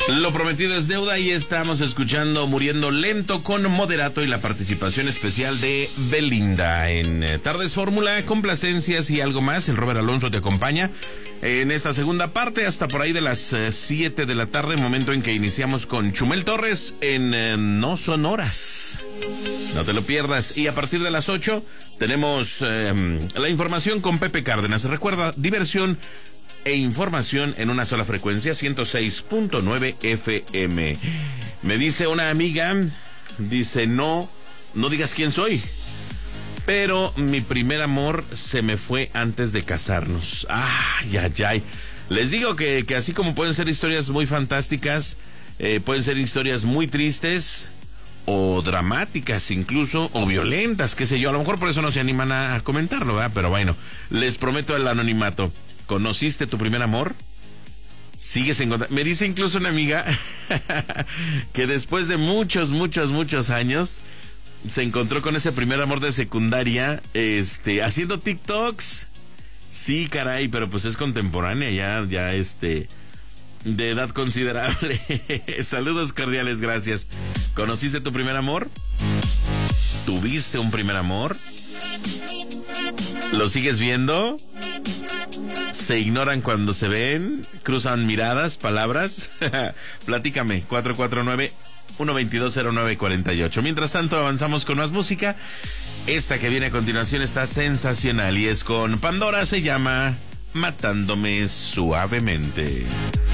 Lo prometido es deuda y estamos escuchando Muriendo Lento con Moderato y la participación especial de Belinda en Tardes Fórmula, complacencias y algo más. El Robert Alonso te acompaña en esta segunda parte hasta por ahí de las 7 de la tarde, momento en que iniciamos con Chumel Torres en No Son Horas. No te lo pierdas. Y a partir de las 8 tenemos la información con Pepe Cárdenas. Recuerda, diversión e información en una sola frecuencia, 106.9 FM. Me dice una amiga, dice, no digas quién soy, pero mi primer amor se me fue antes de casarnos. Ay, ay, ay. Les digo que así como pueden ser historias muy fantásticas, pueden ser historias muy tristes o dramáticas incluso, o violentas, qué sé yo. A lo mejor por eso no se animan a comentarlo, ¿verdad? Pero bueno, les prometo el anonimato. ¿Conociste tu primer amor? ¿Sigues en contacto? Me dice incluso una amiga que después de muchos años se encontró con ese primer amor de secundaria, haciendo TikToks. Sí, caray, pero pues es contemporánea, ya de edad considerable. Saludos cordiales, gracias. ¿Conociste tu primer amor? ¿Tuviste un primer amor? ¿Lo sigues viendo? ¿Se ignoran cuando se ven? ¿Cruzan miradas, palabras? Platícame, 449-122-0948. Mientras tanto, avanzamos con más música. Esta que viene a continuación está sensacional y es con Pandora, se llama Matándome Suavemente.